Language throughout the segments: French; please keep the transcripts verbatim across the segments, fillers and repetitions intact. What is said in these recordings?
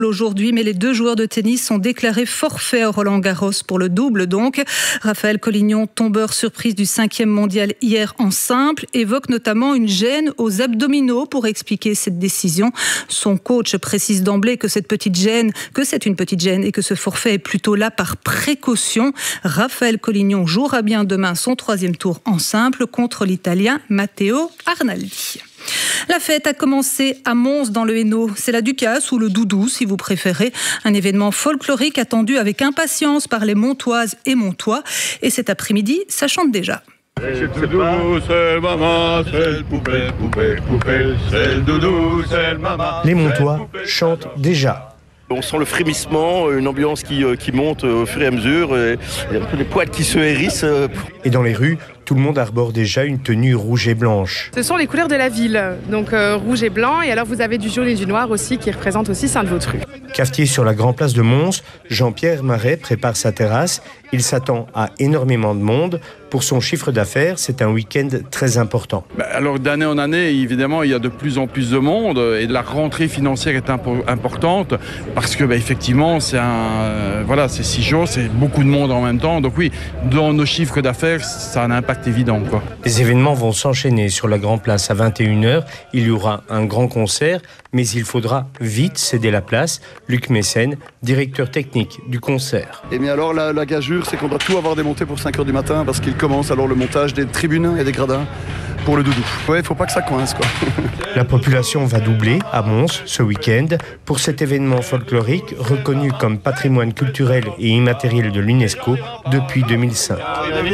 Aujourd'hui, mais les deux joueurs de tennis sont déclarés forfaits au Roland-Garros pour le double donc. Raphaël Collignon, tombeur surprise du cinquième mondial hier en simple, évoque notamment une gêne aux abdominaux pour expliquer cette décision. Son coach précise d'emblée que cette petite gêne, que c'est une petite gêne et que ce forfait est plutôt là par précaution. Raphaël Collignon jouera bien demain son troisième tour en simple contre l'Italien Matteo Arnaldi. La fête a commencé à Mons dans le Hainaut. C'est la Ducasse ou le Doudou si vous préférez. Un événement folklorique attendu avec impatience par les Montoises et Montois. Et cet après-midi, ça chante déjà. C'est le doudou, c'est le maman, c'est le poupée, poupée, poupée, c'est le doudou, c'est le maman. Les Montois chantent déjà. On sent le frémissement, une ambiance qui, qui monte au fur et à mesure, et un peu les poils qui se hérissent. Et dans les rues, tout le monde arbore déjà une tenue rouge et blanche. Ce sont les couleurs de la ville, donc euh, rouge et blanc, et alors vous avez du jaune et du noir aussi qui représente aussi Sainte-Vautru. Cafetier sur la Grand Place de Mons, Jean-Pierre Marais prépare sa terrasse. Il s'attend à énormément de monde. Pour son chiffre d'affaires, c'est un week-end très important. Alors d'année en année, évidemment, il y a de plus en plus de monde et la rentrée financière est impo- importante parce que bah, effectivement, c'est un, euh, voilà, c'est six jours, c'est beaucoup de monde en même temps. Donc oui, dans nos chiffres d'affaires, ça a un impact évident, quoi. Les événements vont s'enchaîner sur la Grand Place à vingt et une heures. Il y aura un grand concert, mais il faudra vite céder la place. Luc Mécène, directeur technique du concert. Et bien alors la, la gageure, c'est qu'on doit tout avoir démonté pour cinq heures du matin parce qu'il commence alors le montage des tribunes et des gradins pour le doudou. Ouais, il faut pas que ça coince, quoi. La population va doubler à Mons ce week-end pour cet événement folklorique reconnu comme patrimoine culturel et immatériel de l'UNESCO depuis deux mille cinq.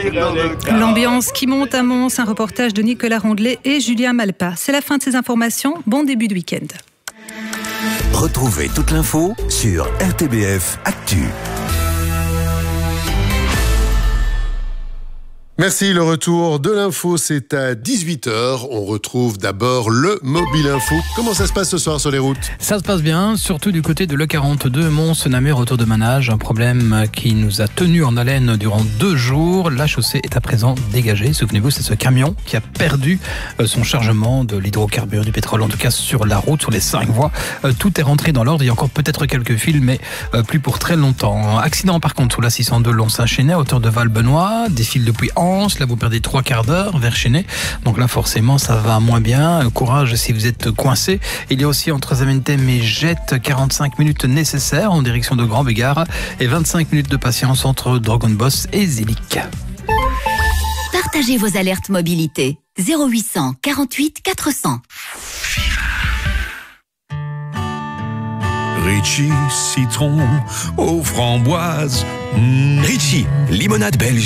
L'ambiance qui monte à Mons, un reportage de Nicolas Rondelet et Julien Malpa. C'est la fin de ces informations. Bon début de week-end. Retrouvez toute l'info sur R T B F Actu. Merci, le retour de l'info, c'est à dix-huit heures. On retrouve d'abord le Mobile Info. Comment ça se passe ce soir sur les routes ? Ça se passe bien, surtout du côté de l'E quarante-deux, Mons-Namur, autour de Manage. Un problème qui nous a tenus en haleine durant deux jours. La chaussée est à présent dégagée. Souvenez-vous, c'est ce camion qui a perdu son chargement de l'hydrocarbure, du pétrole, en tout cas sur la route, sur les cinq voies. Tout est rentré dans l'ordre. Il y a encore peut-être quelques fils, mais plus pour très longtemps. Accident par contre sous la six cent deux Lons-Saint-Chénet, à hauteur de Val-Benoît. Des fils depuis Là, vous perdez trois quarts d'heure vers Chénet. Donc là, forcément, ça va moins bien. Courage si vous êtes coincé. Il y a aussi entre Zaventem et Jette quarante-cinq minutes nécessaires en direction de Grand Bégard et vingt-cinq minutes de patience entre Drogonbos et Zélic. Partagez vos alertes mobilité. zéro huit cent quarante-huit quatre cents. Ritchie, citron aux framboises. Mmh. Ritchie, limonade belge.